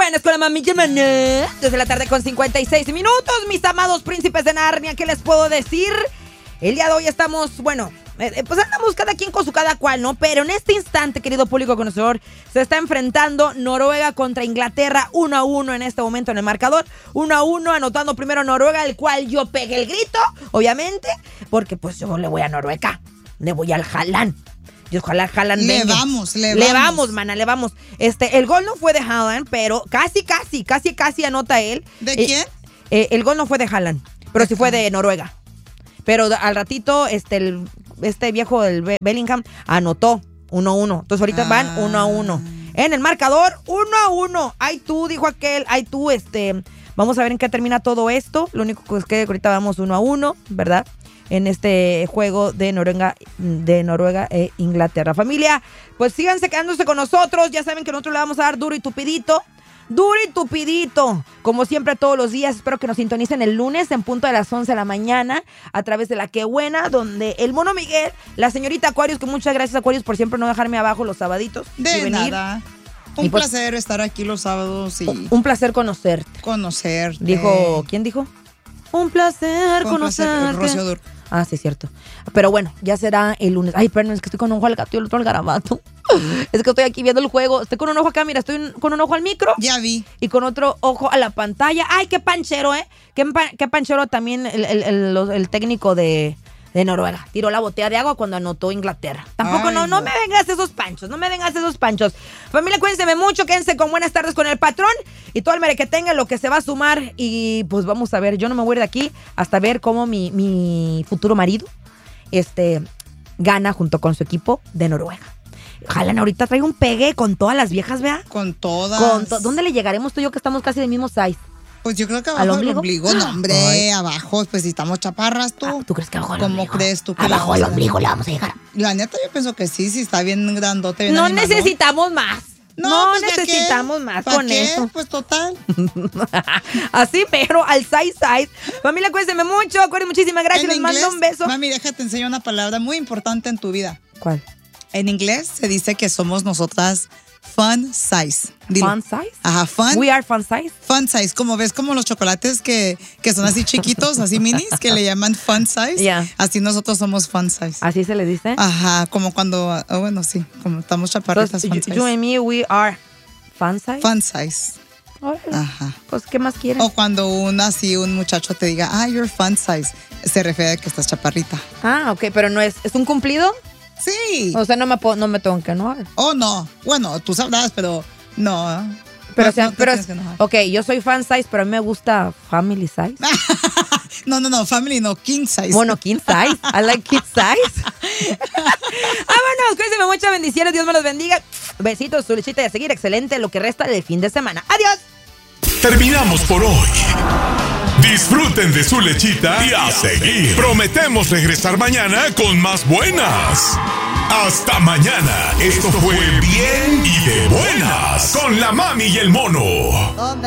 buenas con la mami Yamaná. Desde la tarde con 56 minutos, mis amados príncipes de Narnia, ¿qué les puedo decir? El día de hoy estamos, pues andamos cada quien con su cada cual, ¿no? Pero en este instante, querido público conocedor, se está enfrentando Noruega contra Inglaterra 1-1 en este momento en el marcador. 1-1, anotando primero Noruega, el cual yo pegué el grito, obviamente, porque pues yo le voy a Noruega, le voy al Haaland. Y ojalá Haaland le venga. Le vamos, mana, le vamos. El gol no fue de Haaland, pero casi anota él. ¿De quién? El gol no fue de Haaland, pero sí fue de Noruega. Pero al ratito, este viejo del Bellingham anotó 1-1. Entonces ahorita van 1-1. En el marcador, 1-1. Ay tú, dijo aquel, ay tú, vamos a ver en qué termina todo esto. Lo único es que ahorita vamos 1-1, ¿verdad? En este juego de Noruega e Inglaterra. Familia, pues síganse quedándose con nosotros. Ya saben que nosotros le vamos a dar duro y tupidito. Duro y tupidito, como siempre todos los días. Espero que nos sintonicen el lunes en punto de las 11 de la mañana a través de La Qué Buena, donde el Mono Miguel, la señorita Aquarius, que muchas gracias Aquarius por siempre no dejarme abajo los sabaditos. De y venir. nada. Un placer estar aquí los sábados y... Un placer conocerte. Dijo, ¿quién dijo? Un placer conocerte. Rocío Dúrcal. Ah, sí, cierto. Pero bueno, ya será el lunes. Ay, perdón, es que estoy con un ojo al gato y el otro al garabato. Es que estoy aquí viendo el juego. Estoy con un ojo acá, mira, estoy con un ojo al micro. Ya vi. Y con otro ojo a la pantalla. Ay, qué panchero, ¿eh? Qué panchero también el técnico de Noruega. Tiró la botella de agua cuando anotó Inglaterra. Tampoco, no me vengas esos panchos. Familia, cuídense mucho, quédense con buenas tardes con el patrón y todo el merequetengue, lo que se va a sumar. Y pues vamos a ver, yo no me voy a ir de aquí hasta ver cómo mi futuro marido gana junto con su equipo de Noruega. Ojalá ahorita traiga un pegue con todas las viejas, ¿vea? Con todas. ¿Dónde le llegaremos tú y yo que estamos casi del mismo size? Pues yo creo que abajo del ombligo, no, hombre, ay. Abajo, pues si estamos chaparras, tú. ¿Tú crees que abajo del ombligo? ¿Cómo crees tú que abajo del ombligo le vamos a llegar? La neta, yo pienso que sí está bien grandote. Bien no animalón. Necesitamos más. No pues necesitamos más con qué? eso. Pues total. Así, pero al size. Familia, cuídense mucho. Acuérdense, muchísimas gracias. Les mando un beso. Mami, déjate enseñar una palabra muy importante en tu vida. ¿Cuál? En inglés se dice que somos nosotras fun size. Dilo. ¿Fun size? Ajá, fun. We are fun size. Fun size, como ves, como los chocolates que son así chiquitos, así minis, que le llaman fun size. Yeah. Así nosotros somos fun size. ¿Así se le dice? Ajá, como cuando, sí, como estamos chaparritas. Entonces, fun size. You and me, we are fun size. Fun size. Órale. Ajá. Pues, ¿qué más quieren? O cuando un muchacho te diga, you're fun size, se refiere a que estás chaparrita. Ah, ok, pero no ¿es un cumplido? Sí. O sea, no me tengo que enojar. Oh, no. Bueno, tú sabrás, pero no. Pero, ok, yo soy fan size, pero a mí me gusta family size. No, family no, king size. Bueno, king size. I like king size. Vámonos, cuídense, muchas bendiciones. Dios me los bendiga. Besitos, su lechita y a seguir excelente lo que resta del fin de semana. Adiós. Terminamos por hoy. Disfruten de su lechita y a seguir. Prometemos regresar mañana con más buenas. Hasta mañana. Esto fue Bien y de Buenas con la mami y el mono.